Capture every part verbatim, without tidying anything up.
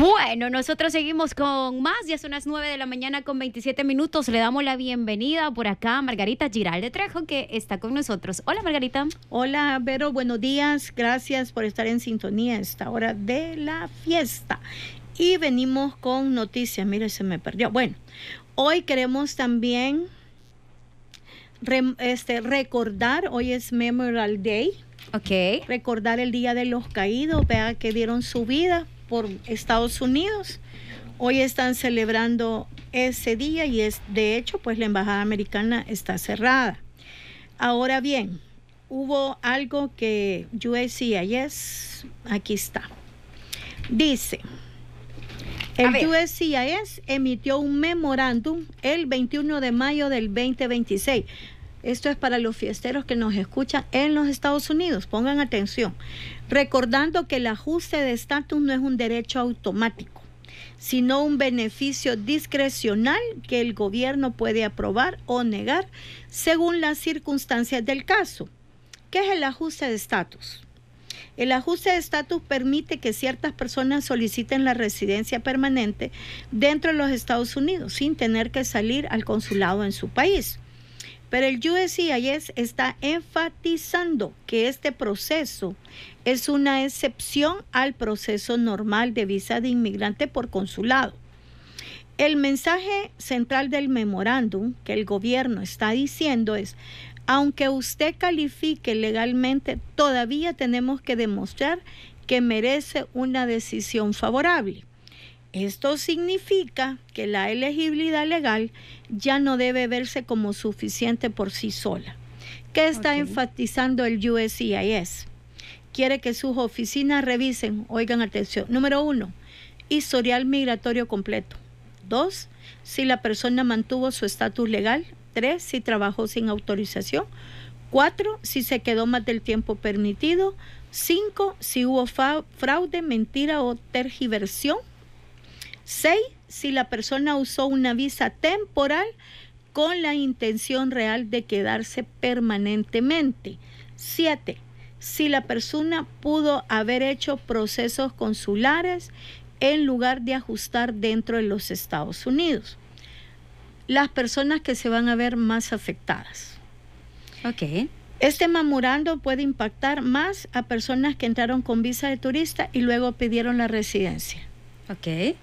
Bueno, nosotros seguimos con más. Ya son las nueve de la mañana con veintisiete minutos. Le damos la bienvenida por acá a Margarita Giralde Trejo, que está con nosotros. Hola, Margarita. Hola, Vero. Buenos días. Gracias por estar en sintonía a esta hora de la fiesta. Y venimos con noticias. Mire, se me perdió. Bueno, hoy queremos también re, este, recordar, hoy es Memorial Day. Ok. Recordar el Día de los Caídos, vea que dieron su vida por Estados Unidos. Hoy están celebrando ese día y es, de hecho, pues la embajada americana está cerrada. Ahora bien, hubo algo que U S C I S, aquí está, dice, el U S C I S emitió un memorándum el veintiuno de mayo del veinte veintiséis. Esto es para los fiesteros que nos escuchan en los Estados Unidos. Pongan atención. Recordando que el ajuste de estatus no es un derecho automático, sino un beneficio discrecional que el gobierno puede aprobar o negar según las circunstancias del caso. ¿Qué es el ajuste de estatus? El ajuste de estatus permite que ciertas personas soliciten la residencia permanente dentro de los Estados Unidos sin tener que salir al consulado en su país. Pero el U S C I S está enfatizando que este proceso es una excepción al proceso normal de visa de inmigrante por consulado. El mensaje central del memorándum que el gobierno está diciendo es: aunque usted califique legalmente, todavía tenemos que demostrar que merece una decisión favorable. Esto significa que la elegibilidad legal ya no debe verse como suficiente por sí sola. ¿Qué está okay. enfatizando el U S C I S? Quiere que sus oficinas revisen, oigan atención, número uno, historial migratorio completo. Dos, si la persona mantuvo su estatus legal. Tres, si trabajó sin autorización. Cuatro, si se quedó más del tiempo permitido. Cinco, si hubo fraude, mentira o tergiversión. Seis, si la persona usó una visa temporal con la intención real de quedarse permanentemente. Siete, si la persona pudo haber hecho procesos consulares en lugar de ajustar dentro de los Estados Unidos. Las personas que se van a ver más afectadas. Ok. Este memorando puede impactar más a personas que entraron con visa de turista y luego pidieron la residencia. Ok.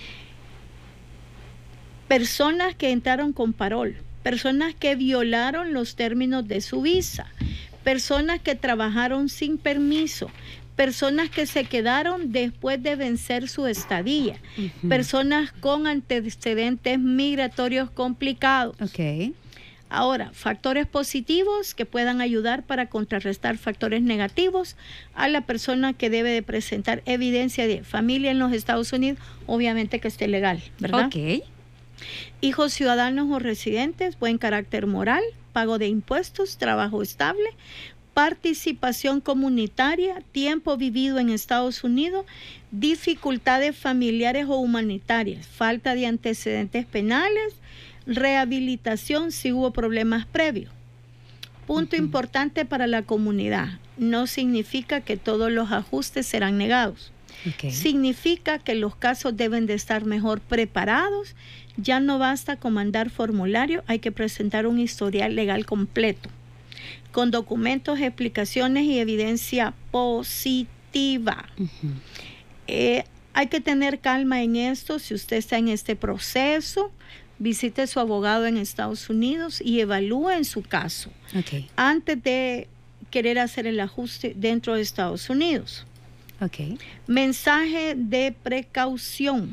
Personas que entraron con parol, personas que violaron los términos de su visa, personas que trabajaron sin permiso, personas que se quedaron después de vencer su estadía, uh-huh. personas con antecedentes migratorios complicados. Okay. Ahora, factores positivos que puedan ayudar para contrarrestar factores negativos a la persona que debe de presentar evidencia de familia en los Estados Unidos, obviamente que esté legal, ¿verdad? Ok. Hijos ciudadanos o residentes, buen carácter moral, pago de impuestos, trabajo estable, participación comunitaria, tiempo vivido en Estados Unidos, dificultades familiares o humanitarias, falta de antecedentes penales, rehabilitación si hubo problemas previos. Punto uh-huh. importante para la comunidad, no significa que todos los ajustes serán negados. Okay. Significa que los casos deben de estar mejor preparados. Ya no basta con mandar formulario, hay que presentar un historial legal completo, con documentos, explicaciones y evidencia positiva. Uh-huh. Eh, hay que tener calma en esto. Si usted está en este proceso, visite a su abogado en Estados Unidos y evalúe en su caso okay. antes de querer hacer el ajuste dentro de Estados Unidos. Okay. Mensaje de precaución.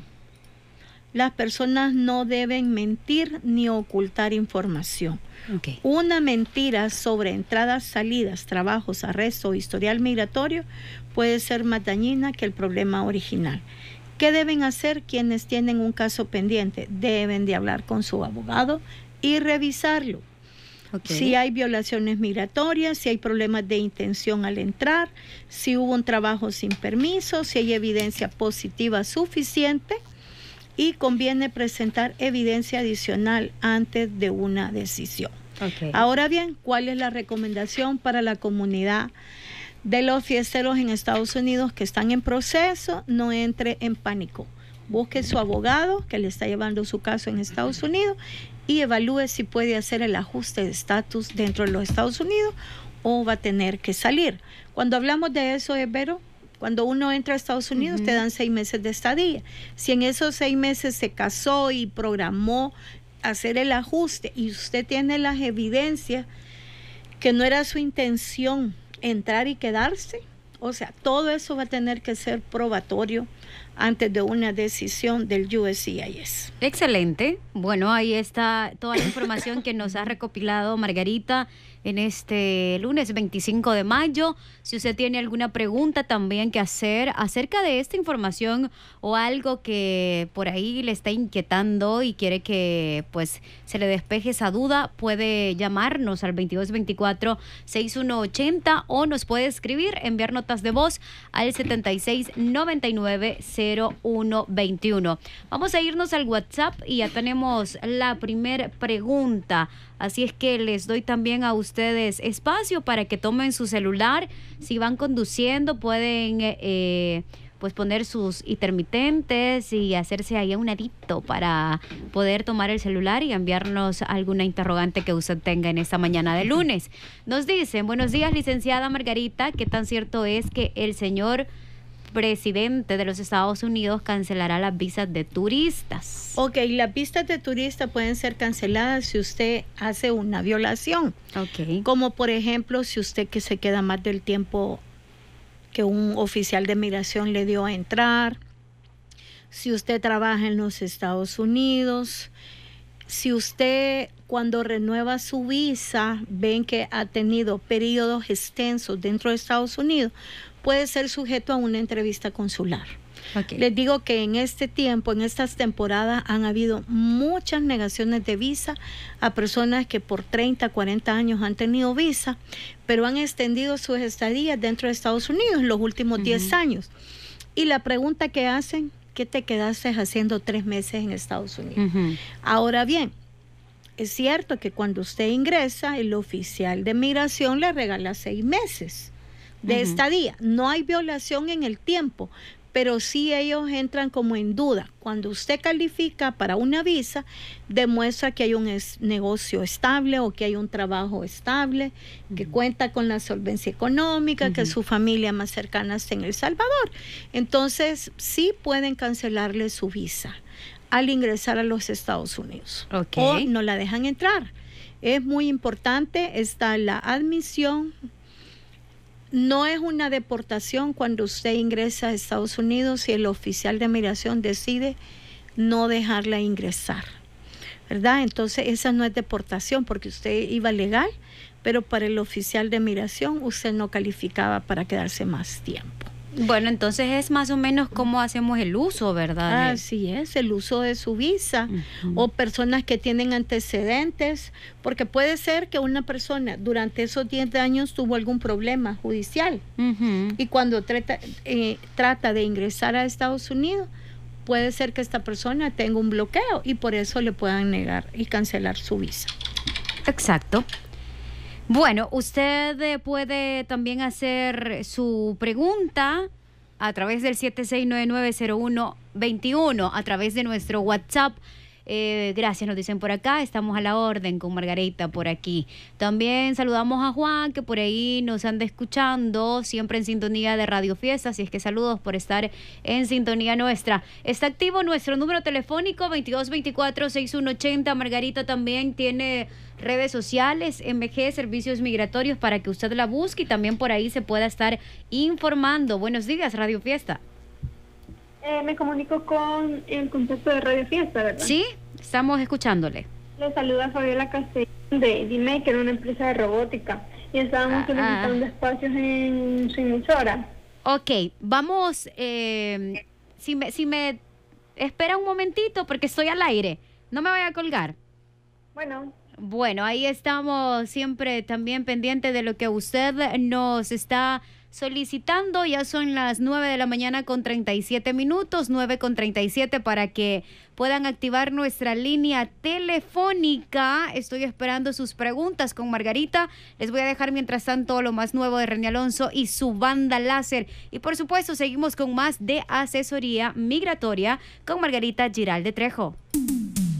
Las personas no deben mentir ni ocultar información. Okay. Una mentira sobre entradas, salidas, trabajos, arresto o historial migratorio puede ser más dañina que el problema original. ¿Qué deben hacer quienes tienen un caso pendiente? Deben de hablar con su abogado y revisarlo. Okay. Si hay violaciones migratorias, si hay problemas de intención al entrar, si hubo un trabajo sin permiso, si hay evidencia positiva suficiente, y conviene presentar evidencia adicional antes de una decisión. Okay. Ahora bien, ¿cuál es la recomendación para la comunidad de los fiesteros en Estados Unidos que están en proceso, no entre en pánico. Busque su abogado que le está llevando su caso en Estados Unidos y evalúe si puede hacer el ajuste de estatus dentro de los Estados Unidos o va a tener que salir. Cuando hablamos de eso, es Vero, cuando uno entra a Estados Unidos, uh-huh, te dan seis meses de estadía. Si en esos seis meses se casó y programó hacer el ajuste y usted tiene las evidencias que no era su intención entrar y quedarse, o sea, todo eso va a tener que ser probatorio antes de una decisión del U S C I S. Excelente. Bueno, ahí está toda la información que nos ha recopilado Margarita en este lunes veinticinco de mayo. Si usted tiene alguna pregunta también que hacer acerca de esta información o algo que por ahí le está inquietando y quiere que pues se le despeje esa duda, puede llamarnos al veintidós veinticuatro sesenta y uno ochenta o nos puede escribir, enviar notas de voz al setenta y seis noventa y nueve cero uno veintiuno. Vamos a irnos al WhatsApp y ya tenemos la primera pregunta. Así es que les doy también a ustedes espacio para que tomen su celular. Si van conduciendo, pueden eh, pues poner sus intermitentes y hacerse ahí a un ladito para poder tomar el celular y enviarnos alguna interrogante que usted tenga en esta mañana de lunes. Nos dicen, buenos días, licenciada Margarita, ¿qué tan cierto es que el señor presidente de los Estados Unidos cancelará las visas de turistas? Ok, las visas de turista pueden ser canceladas si usted hace una violación. Ok. Como por ejemplo, si usted que se queda más del tiempo que un oficial de migración le dio a entrar, si usted trabaja en los Estados Unidos, si usted cuando renueva su visa ven que ha tenido periodos extensos dentro de Estados Unidos, puede ser sujeto a una entrevista consular. Okay. Les digo que en este tiempo, en estas temporadas, han habido muchas negaciones de visa a personas que por treinta, cuarenta años han tenido visa, pero han extendido sus estadías dentro de Estados Unidos en los últimos uh-huh. diez años. Y la pregunta que hacen, ¿qué te quedaste haciendo tres meses en Estados Unidos? Uh-huh. Ahora bien, es cierto que cuando usted ingresa, el oficial de migración le regala seis meses de uh-huh. estadía. No hay violación en el tiempo, pero sí ellos entran como en duda. Cuando usted califica para una visa, demuestra que hay un es, negocio estable o que hay un trabajo estable, uh-huh. que cuenta con la solvencia económica, uh-huh. que su familia más cercana está en El Salvador. Entonces, sí pueden cancelarle su visa al ingresar a los Estados Unidos. Okay. O no la dejan entrar. Es muy importante, está la admisión. No es una deportación cuando usted ingresa a Estados Unidos y el oficial de migración decide no dejarla ingresar, ¿verdad? Entonces esa no es deportación porque usted iba legal, pero para el oficial de migración usted no calificaba para quedarse más tiempo. Bueno, entonces es más o menos cómo hacemos el uso, ¿verdad? Así es, el uso de su visa uh-huh. o personas que tienen antecedentes, porque puede ser que una persona durante esos diez años tuvo algún problema judicial uh-huh. y cuando trata, eh, trata de ingresar a Estados Unidos, puede ser que esta persona tenga un bloqueo y por eso le puedan negar y cancelar su visa. Exacto. Bueno, usted puede también hacer su pregunta a través del siete seis nueve nueve cero uno veintiuno, a través de nuestro WhatsApp. Eh, gracias, nos dicen por acá, estamos a la orden con Margarita por aquí. También saludamos a Juan, que por ahí nos anda escuchando, siempre en sintonía de Radio Fiesta, así es que saludos por estar en sintonía nuestra. Está activo nuestro número telefónico veintidós veinticuatro sesenta y uno ochenta. Margarita también tiene redes sociales, M G Servicios Migratorios, para que usted la busque y también por ahí se pueda estar informando. Buenos días, Radio Fiesta. Eh, me comunico con el contacto de Radio Fiesta, ¿verdad? Sí, estamos escuchándole. Le saluda Fabiola Castellón de D-Maker, una empresa de robótica, y estábamos ah, solicitando ah. espacios en su emisora. Ok, vamos, eh, si me, si me espera un momentito porque estoy al aire, no me vaya a colgar. Bueno. Bueno, ahí estamos siempre también pendiente de lo que usted nos está solicitando. Ya son las nueve de la mañana con treinta y siete minutos, nueve con treinta y siete, para que puedan activar nuestra línea telefónica. Estoy esperando sus preguntas con Margarita. Les voy a dejar mientras tanto lo más nuevo de René Alonso y su banda láser. Y por supuesto seguimos con más de asesoría migratoria con Margarita Giralde Trejo.